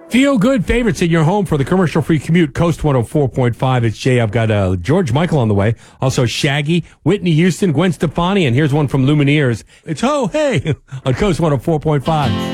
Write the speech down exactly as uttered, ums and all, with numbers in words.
Feel good favorites in your home for the commercial-free commute. Coast one oh four point five. It's Jay. I've got uh, George Michael on the way. Also Shaggy, Whitney Houston, Gwen Stefani, and here's one from Lumineers. It's Ho Hey on Coast one oh four point five.